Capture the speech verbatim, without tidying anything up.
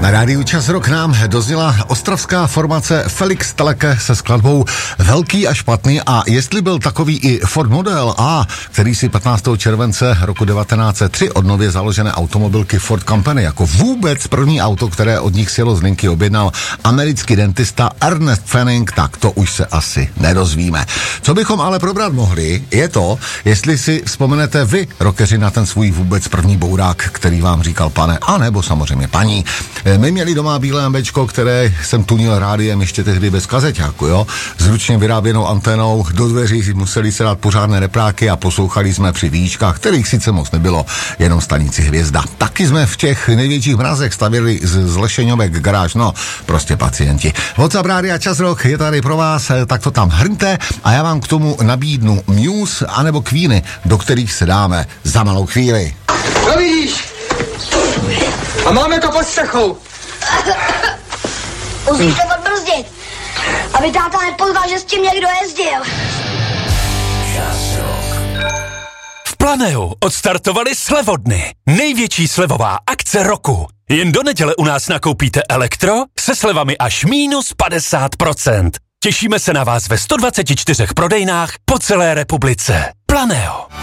Na rádiu Čas Rock nám dozněla ostravská formace Felix Teleke se skladbou Velký a špatný, a jestli byl takový i Ford Model A, který si patnáctého července roku devatenáct set tři od nově založené automobilky Ford Company jako vůbec první auto, které od nich sjelo z linky, objednal americký dentista Ernest Fanning, tak to už se asi nedozvíme. Co bychom ale probrat mohli, je to, jestli si vzpomenete vy, rockeři, na ten svůj vůbec první bourák, který vám říkal pane, anebo samozřejmě paní. My měli doma bílé ambečko, které jsem tunil rádiem ještě tehdy bez kazeťáku, jo. S ručně vyráběnou anténou, do dveří museli se dát pořádné repráky a poslouchali jsme při výškách, kterých sice moc nebylo, jenom stanici Hvězda. Taky jsme v těch největších mrazech stavili z, z Lešeňovek garáž, no, prostě pacienti. WhatsApp Rádia Čas Rock je tady pro vás, tak to tam hrňte a já vám k tomu nabídnu Muse anebo Queeny, do kterých se dáme za malou chvíli. No vidíš, a máme to pod střechou. Musíš to odbrzdit, aby táta nepoznal, že s tím někdo jezdil. V Planeu odstartovali slevodny. Největší slevová akce roku. Jen do neděle u nás nakoupíte elektro se slevami až mínus padesát procent. Těšíme se na vás ve sto dvaceti čtyřech prodejnách po celé republice. Planeo.